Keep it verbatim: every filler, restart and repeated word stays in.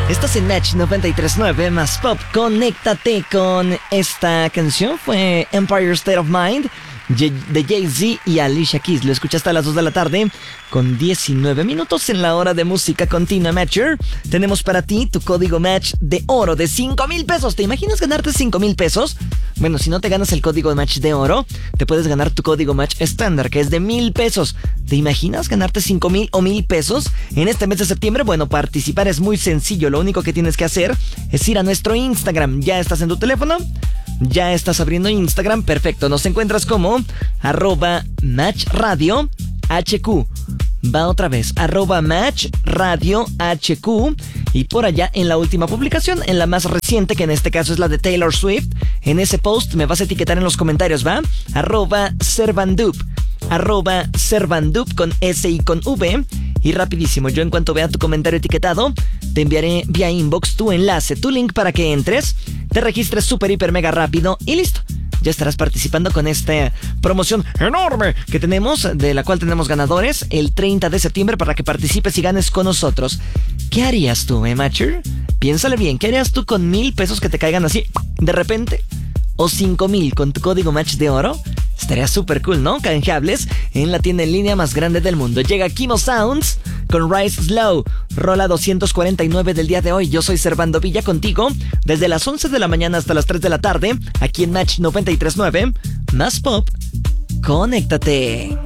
Estás en Match noventa y tres punto nueve más Pop. Conéctate con esta canción. Fue Empire State of Mind de Jay-Z y Alicia Keys. Lo escuchaste a las dos de la tarde con diecinueve minutos en la hora de música continua Matcher. Tenemos para ti tu código Match de oro de cinco mil pesos. ¿Te imaginas ganarte cinco mil pesos? Bueno, si no te ganas el código de Match de oro, te puedes ganar tu código Match estándar, que es de mil pesos. ¿Te imaginas ganarte cinco mil o mil pesos en este mes de septiembre? Bueno, participar es muy sencillo. Lo único que tienes que hacer es ir a nuestro Instagram. ¿Ya estás en tu teléfono? ¿Ya estás abriendo Instagram? Perfecto. Nos encuentras como arroba Match Radio H Q. Va otra vez, arroba Match Radio H Q. Y por allá en la última publicación, en la más reciente, que en este caso es la de Taylor Swift, en ese post me vas a etiquetar en los comentarios, ¿va? Arroba Servandup. Arroba Servandup con S y con V. Y rapidísimo, yo en cuanto vea tu comentario etiquetado, te enviaré vía inbox tu enlace, tu link para que entres, te registres súper, hiper, mega rápido y listo. Ya estarás participando con esta promoción enorme que tenemos, de la cual tenemos ganadores el treinta de septiembre para que participes y ganes con nosotros. ¿Qué harías tú, eh, Matcher? Piénsale bien, ¿qué harías tú con mil pesos que te caigan así de repente? ¿O cinco mil con tu código Match de oro? Estaría súper cool, ¿no? Canjeables en la tienda en línea más grande del mundo. Llega Kimo Sounds con Rise Slow, rola doscientos cuarenta y nueve del día de hoy. Yo soy Servando Villa contigo desde las once de la mañana hasta las tres de la tarde, aquí en Match noventa y tres punto nueve, más Pop. Conéctate.